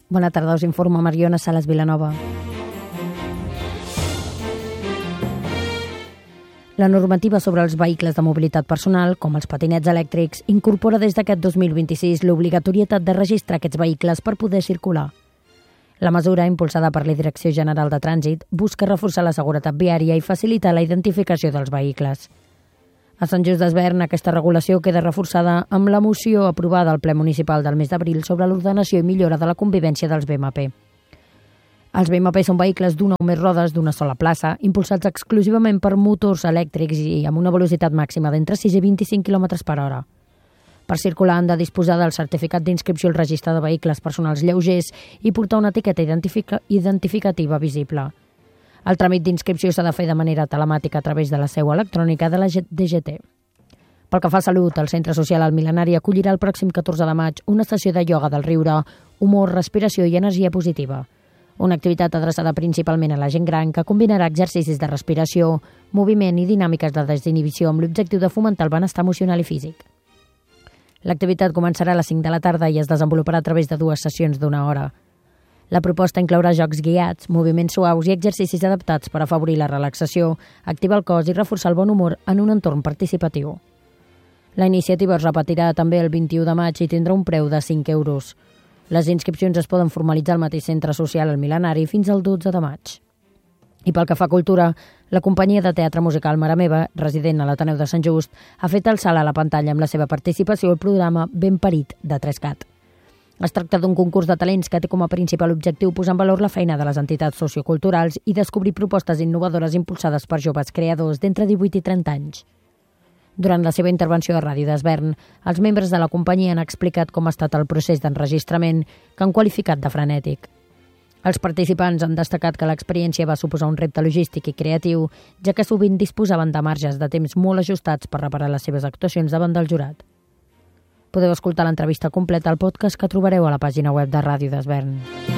Bona tarda, us informa Mariona Salas Vilanova. La normativa sobre els vehicles de mobilitat personal, com els patinets elèctrics, incorpora des d'aquest 2026 l'obligatorietat de registrar aquests vehicles per poder circular. La mesura, impulsada per la Direcció General de Trànsit, busca reforçar la seguretat viària i facilitar la identificació dels vehicles. A Sant Just Desvern, aquesta regulació queda reforçada amb la moció aprovada al ple municipal del mes d'abril sobre l'ordenació i millora de la convivència dels BMP. Els BMP són vehicles d'una o més rodes d'una sola plaça, impulsats exclusivament per motors elèctrics i amb una velocitat màxima d'entre 6 i 25 km per hora. Per circular han de disposar del certificat d'inscripció al registre de vehicles personals lleugers i portar una etiqueta identificativa visible. El tràmit d'inscripció s'ha de fer de manera telemàtica a través de la seu electrònica de la DGT. Pel que fa a salut, el Centre Social El Mil·lenari acollirà el pròxim 14 de maig una sessió de ioga del riure, humor, respiració i energia positiva. Una activitat adreçada principalment a la gent gran que combinarà exercicis de respiració, moviment i dinàmiques de desinhibició amb l'objectiu de fomentar el benestar emocional i físic. L'activitat començarà a les 5 de la tarda i es desenvoluparà a través de 2 sessions d'1 hora. La proposta inclourà jocs guiats, moviments suaus i exercicis adaptats per afavorir la relaxació, activar el cos i reforçar el bon humor en un entorn participatiu. La iniciativa es repetirà també el 21 de maig i tindrà un preu de 5 euros. Les inscripcions es poden formalitzar al mateix Centre Social El Mil·lenari fins al 12 de maig. I pel que fa a cultura, la companyia de teatre musical Mare Meva, resident a l'Ateneu de Sant Just, ha fet el salt a la pantalla amb la seva participació al programa Ben Parit de 3CAT. Es tracta d'un concurs de talents que té com a principal objectiu posar en valor la feina de les entitats socioculturals i descobrir propostes innovadores impulsades per joves creadors d'entre 18 i 30 anys. Durant la seva intervenció a Ràdio Desvern, els membres de la companyia han explicat com ha estat el procés d'enregistrament, que han qualificat de frenètic. Els participants han destacat que l'experiència va suposar un repte logístic i creatiu, ja que sovint disposaven de marges de temps molt ajustats per reparar les seves actuacions davant del jurat. Podeu escoltar l'entrevista completa al podcast que trobareu a la pàgina web de Ràdio Desvern.